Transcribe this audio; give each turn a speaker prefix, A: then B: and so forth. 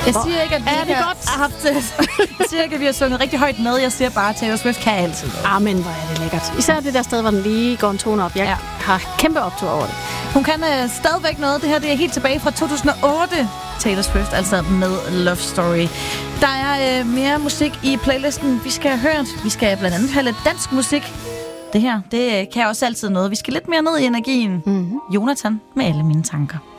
A: Jeg siger ikke, at vi
B: Er det
A: har
B: godt?
A: haft jeg siger ikke, at vi har sunget rigtig højt med. Jeg siger bare, at Taylor Swift kan altid.
B: Men hvor er det lækkert. Især det der sted, hvor den lige går en tone op. Jeg har kæmpe optur over det.
A: Hun kan stadigvæk noget. Det her det er helt tilbage fra 2008. Taylor Swift, altså med Love Story. Der er mere musik i playlisten, vi skal høre. Vi skal blandt andet have lidt dansk musik. Det her, det kan også altid noget. Vi skal lidt mere ned i energien. Jonathan med Alle mine tanker.